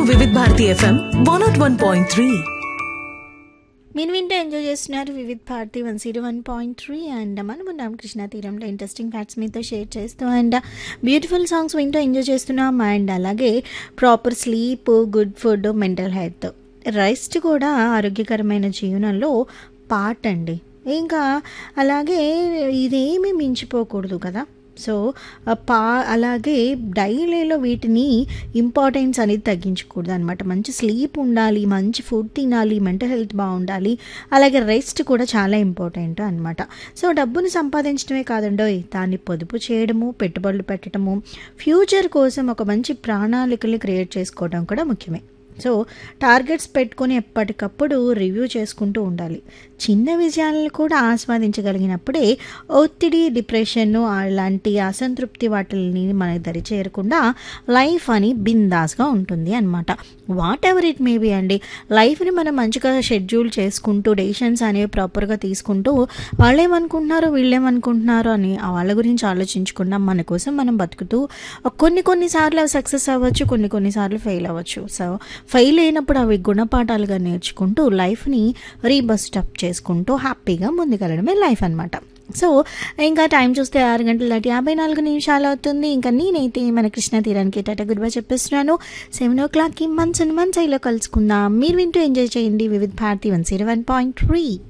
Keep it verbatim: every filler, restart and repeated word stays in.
వివిధ Bharati FM one not one point three. మీరు వింటూ ఎంజాయ్ చేస్తున్నారు Vividh Bharati one zero one point three. And మనం ఉన్నాం కృష్ణా తీరంలో ఇంట్రెస్టింగ్ ఫ్యాక్ట్స్ మీతో షేర్ చేస్తూ అండ్ బ్యూటిఫుల్ సాంగ్స్ వింటూ ఎంజాయ్ చేస్తున్నాం. అండ్ అలాగే proper sleep, good food, mental health, rest కూడా ఆరోగ్యకరమైన జీవనంలో పార్ట్ అండి. ఇంకా అలాగే ఇదేమీ మించిపోకూడదు కదా. సో పా అలాగే డైలీలో వీటిని ఇంపార్టెన్స్ అనేది తగ్గించకూడదు అనమాట. మంచి స్లీప్ ఉండాలి, మంచి ఫుడ్ తినాలి, మెంటల్ హెల్త్ బాగుండాలి, అలాగే రెస్ట్ కూడా చాలా ఇంపార్టెంట్ అనమాట. సో డబ్బును సంపాదించడమే కాదండోయ్, దాన్ని పొదుపు చేయడము, పెట్టుబడులు పెట్టడము, ఫ్యూచర్ కోసం ఒక మంచి ప్రణాళికలు క్రియేట్ చేసుకోవడం కూడా ముఖ్యమే. సో టార్గెట్స్ పెట్టుకొని ఎప్పటికప్పుడు రివ్యూ చేసుకుంటూ ఉండాలి. చిన్న విజయాలను కూడా ఆస్వాదించగలిగినప్పుడే ఒత్తిడి, డిప్రెషన్ అలాంటి అసంతృప్తి వాటిని మనకి దరి చేరకుండా లైఫ్ అని బిందాస్గా ఉంటుంది అనమాట. What ever it may be అండి, లైఫ్ని మనం మంచిగా షెడ్యూల్ చేసుకుంటూ డెసిషన్స్ అనేవి ప్రాపర్గా తీసుకుంటూ వాళ్ళు ఏమనుకుంటున్నారో వీళ్ళేమనుకుంటున్నారో అని వాళ్ళ గురించి ఆలోచించకుండా మన కోసం మనం బతుకుతూ కొన్ని కొన్నిసార్లు అవి సక్సెస్ అవ్వచ్చు, కొన్ని కొన్నిసార్లు ఫెయిల్ అవ్వచ్చు. సో ఫెయిల్ అయినప్పుడు అవి గుణపాఠాలుగా నేర్చుకుంటూ లైఫ్ని రీబస్ట్ అప్ చేసుకుంటూ హ్యాపీగా ముందుకెళ్ళడమే లైఫ్ అనమాట. సో ఇంకా టైం చూస్తే ఆరు గంటల దాటి యాభై నాలుగు నిమిషాలు అవుతుంది. ఇంకా నేనైతే మన కృష్ణా తీరానికి టాటా గుడ్ బై చెప్పేస్తున్నాను. సెవెన్ ఓ క్లాక్కి మంచి మంచి ఇలా కలుసుకుందాం. మీరు వింటూ ఎంజాయ్ చేయండి వివిధ Bharati one zero one point three.